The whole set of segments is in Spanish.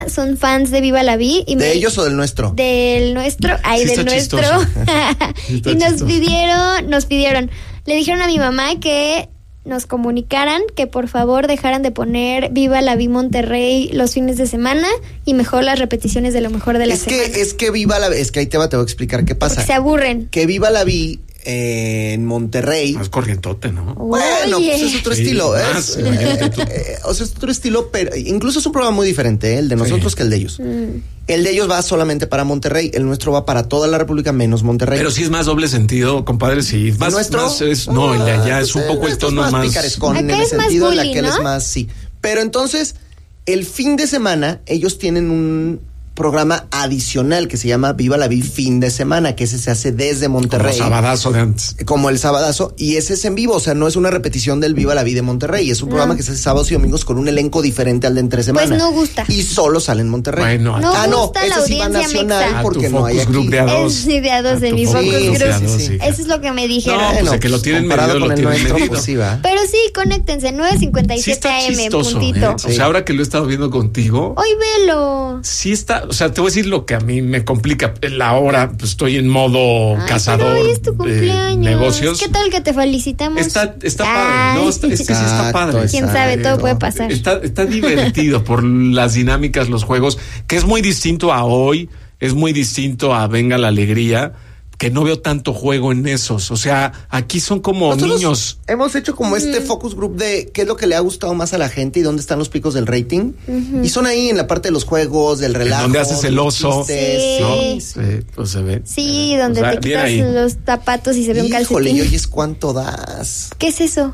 son fans de Viva la Vi. Y ¿De ellos o del nuestro? Del nuestro, sí, del nuestro. Y nos pidieron, le dijeron a mi mamá que nos comunicaran que por favor dejaran de poner Viva la Vi Monterrey los fines de semana y mejor las repeticiones de lo mejor de la semana. Es que Viva la Vi, es que ahí te voy a explicar qué pasa. Porque se aburren. Que Viva la Vi en Monterrey. Más corrientote, ¿no? Bueno, Oye. pues es otro estilo. O sea, es otro estilo, pero incluso es un programa muy diferente, el de nosotros que el de ellos. El de ellos va solamente para Monterrey, el nuestro va para toda la República menos Monterrey. Pero sí es más doble sentido, compadre, sí. Más, ¿nuestro? Más el de allá es un poco el tono más picarescón, en acá el es más sentido, bully, en aquel ¿no? es más, sí. Pero entonces, el fin de semana, ellos tienen un programa adicional que se llama Viva la Vi Fin de Semana, que ese se hace desde Monterrey. Como sabadazo de antes. Como el sabadazo, y ese es en vivo, o sea, no es una repetición del Viva la Vi de Monterrey, es un programa que se hace sábados y domingos con un elenco diferente al de entre semana. Pues no gusta. Y solo sale en Monterrey. Bueno, no gusta la ese sí va audiencia nacional mexa. porque tu no hay focus aquí. group de a dos. Sí, de a dos de tu mi focus group de a group. dos, sí. Eso es lo que me dijeron. No, pues que lo tienen comparado medido, con lo el tienen nuestro, medido. pues sí va. Pero sí, conéctense, 9:57 Sí está AM, chistoso, puntito. O sea, ahora que lo he estado viendo contigo, Hoy velo. sí está, o sea, te voy a decir lo que a mí me complica. La hora, pues estoy en modo cazador Pero hoy es tu cumpleaños. negocios. ¿Qué tal que te felicitamos? Está padre, ¿no? Es que sí está padre. Quién sabe, todo puede pasar. Está divertido por las dinámicas, los juegos, que es muy distinto a hoy, es muy distinto a Venga la Alegría, que no veo tanto juego en esos. O sea, aquí son como Nosotros niños. hemos hecho como este focus group de qué es lo que le ha gustado más a la gente y dónde están los picos del rating. Y son ahí en la parte de los juegos, del relajo. Donde haces el oso. Sí. ¿No? Sí, pues se ve. Sí, donde O sea, te bien quitas ahí. los zapatos y se ve un Híjole, calcetín. y oyes cuánto das. ¿Qué es eso?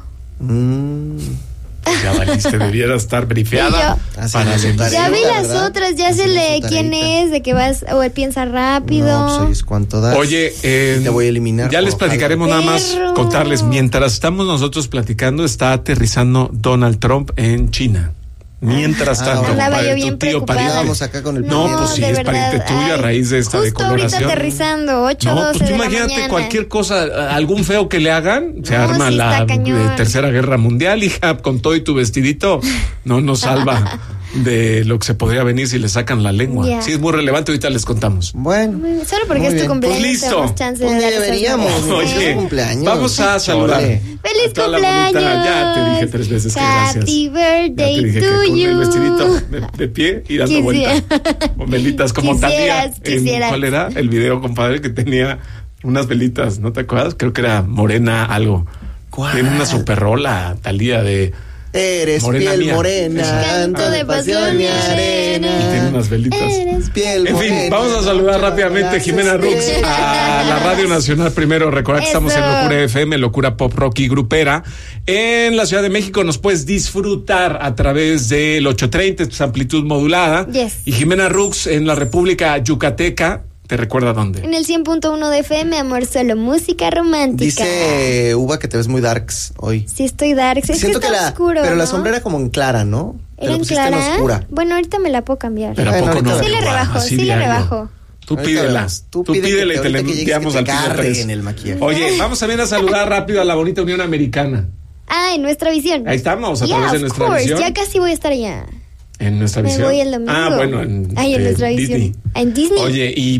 Ya valiste, debiera estar brifeada. Así para es, demás. Ya vi las ¿verdad? otras, ya sé Hacemos de su quién tareita. es, de que vas, o piensa rápido. No, pues oyes cuánto das. Oye, te voy a eliminar. ya les ojalá. platicaremos nada más, Perro. contarles. Mientras estamos nosotros platicando, está aterrizando Donald Trump en China. Mientras tanto, bueno. Andaba compadre, yo bien tu tío preocupada. pariente. Vamos acá con el No, pariente. pues sí, de es verdad. pariente tuyo a raíz de esta justo ahorita decoloración. aterrizando, 8:12 No, pues tú de la imagínate mañana. cualquier cosa, algún feo que le hagan, se No, arma sí la está cañón. Tercera Guerra Mundial, hija, con todo y tu vestidito, no nos salva de lo que se podría venir si le sacan la lengua. Ya. Sí, es muy relevante, ahorita les contamos. Bueno. Solo porque Muy es tu bien. cumpleaños, Pues listo. tenemos chance Pues de ni dar esas deberíamos. gracias. Oye, cumpleaños. vamos a saludar. Chole. ¡Feliz a toda la bonita- cumpleaños! Ya te dije 3 veces que gracias. Happy Ya te birthday dije que to con you. el vestidito de pie y dando Quisiera. vueltas. Con velitas como Talía. Quisieras. ¿Cuál era el video, compadre? Que tenía unas velitas, ¿no te acuerdas? Creo que era morena algo. ¿Cuál? Tiene una super rola, Talía, de... Eres Morena piel mía. morena, Canto de pasión y Y arena. tiene unas velitas. Eres piel En fin, morena. vamos a saludar rápidamente a Jimena Rux, a la Radio Nacional primero. Recordad que estamos en Eso. Locura FM, Locura Pop Rock y Grupera. En la Ciudad de México nos puedes disfrutar a través del 830, esto es amplitud modulada. Yes. Y Jimena Rux en la República Yucateca, ¿te recuerda dónde? En el 100.1 de FM, amor, solo música romántica. Dice Uva que te ves muy darks hoy. Sí, estoy dark. Es que Siento está que la oscuro, pero la ¿no? sombra era como en clara, ¿no? Te ¿Era la en pusiste en clara? oscura. Bueno, ahorita me la puedo cambiar. Pero Bueno, ¿a poco no? ahorita Sí le rebajo, Así sí le diario. rebajo. Tú Ahorita pídela, vemos. tú pídele pídele y te ahorita le que llegues enviamos que al te piso carguen 3. el maquillaje. Oye, vamos también a saludar rápido a la bonita Unión Americana. Ah, en nuestra visión. Ahí estamos, a Yeah, través de of nuestra course, visión. ya casi voy a estar allá. En nuestra Me visión. voy el domingo. Ah, bueno, en nuestra Disney. visión. En Disney. Oye, y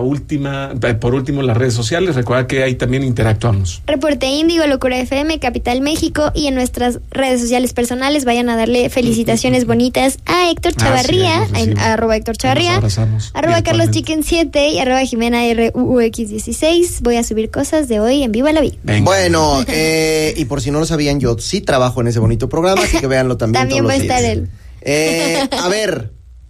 por último, las redes sociales, recuerda que ahí también interactuamos. Reporte Índigo, Locura FM, Capital México, y en nuestras redes sociales personales vayan a darle felicitaciones bonitas a Héctor Chavarría, sí, en @Héctor Chavarría, Nos abrazamos @Carlos virtualmente. Chicken 7 y @Jimena RUX16. Voy a subir cosas de hoy en Viva la Vi. Venga. Bueno, y por si no lo sabían, yo sí trabajo en ese bonito programa, así que véanlo también. También todos va a los estar días. él. A ver,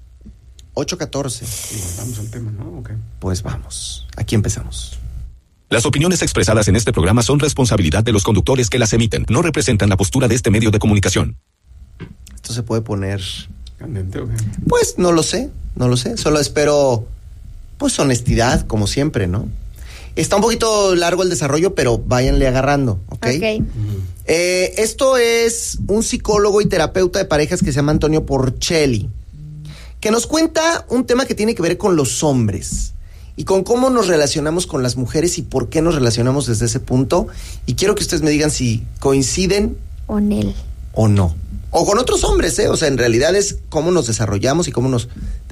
8:14. Vamos al tema, ¿no? Okay. Pues vamos, aquí empezamos. Las opiniones expresadas en este programa son responsabilidad de los conductores que las emiten. No representan la postura de este medio de comunicación. Esto se puede poner, Candente, ok. pues no lo sé, solo espero, pues honestidad, como siempre, ¿no? Está un poquito largo el desarrollo, pero váyanle agarrando, ¿ok? Ok. Esto es un psicólogo y terapeuta de parejas que se llama Antonio Porcelli, que nos cuenta un tema que tiene que ver con los hombres y con cómo nos relacionamos con las mujeres y por qué nos relacionamos desde ese punto. Y quiero que ustedes me digan si coinciden Onel. o no. O con otros hombres, o sea, en realidad es cómo nos desarrollamos y cómo nos